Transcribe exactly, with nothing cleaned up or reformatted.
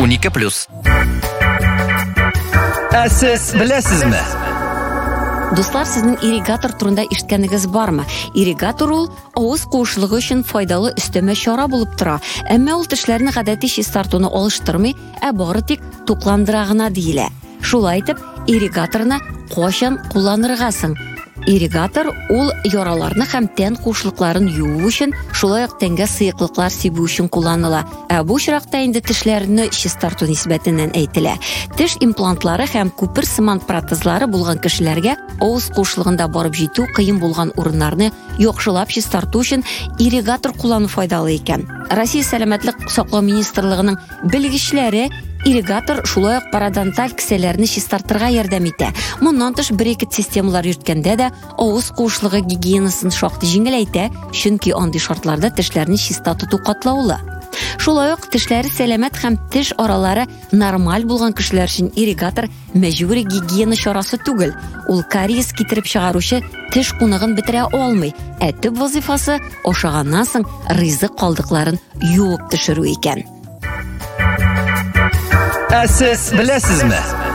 унике плюс. Ә сез беләсезме? Дуслар, сезнең ирригатор турында ишеткәнегез бармы? Ирригатор ул авыз куышлыгы өчен файдалы өстәмә чара булып тора. Әмма ул тешләрне гадәти чистартуны алыштырмый, ә бары тик тукландыра гына диелә. Шулай итеп, ирригаторны кайчан кулланырга соң? Ирригатор ул яраларны һәм тән куышлыкларын юу өчен, шулай ук тәнгә сыеклыклар сибү өчен кулланыла. Ә бу очракта инде тешләрне чистарту нисбәтеннән әйтелә. Теш имплантлары һәм күпер сыман протезлары булган кешеләргә авыз куышлыгында барып җитү кыен булган урыннарны яхшылап чистарту өчен ирригатор куллану файдалы икән. Россия сәламәтлек саклау министрлыгының белгечләре ирригатор шулай ук парадонталь кесәләрне чистартырга ярдәм итә. Моннан тыш бер-ике системалар йөрткәндә дә авыз куышлыгы гигиенасын шактый җиңеләйтә, чөнки андый шартларда тешләрне чиста тоту катлаулы. Шулай ук тешләре сәламәт һәм теш аралары нормаль булган кешеләр өчен ирригатор мәҗбүри гигиена чарасы түгел. Ул кариес китереп чыгаручы теш кунагын бетерә алмый. Ә төп вазифасы ашаганнан соң ризык калдыкларын юып төшерү икән. Ә сез беләсезме?